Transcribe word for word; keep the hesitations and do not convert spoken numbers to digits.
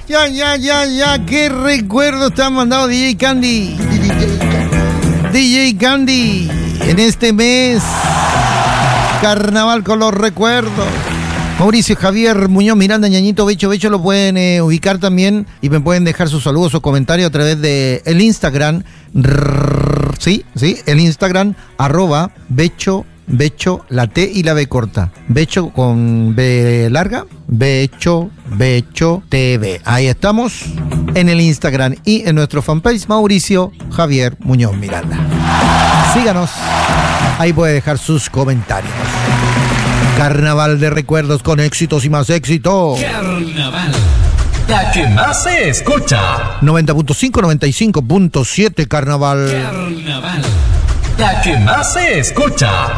ya, ya, ya, ya, qué recuerdos te han mandado D J Candy. D J Candy, en este mes, carnaval con los recuerdos. Mauricio Javier Muñoz Miranda, Ñañito Becho Becho lo pueden eh, ubicar también y me pueden dejar sus saludos o comentarios a través de el Instagram, rrr, sí, sí, el Instagram, arroba Becho Becho, la T y la B corta. Becho con B larga, Becho, Becho T V. Ahí estamos en el Instagram y en nuestro fanpage Mauricio Javier Muñoz Miranda. Síganos, ahí puede dejar sus comentarios. Carnaval de recuerdos con éxitos y más éxito. Carnaval, la que más se escucha. noventa punto cinco, noventa y cinco punto siete Carnaval. Carnaval, la que más se escucha.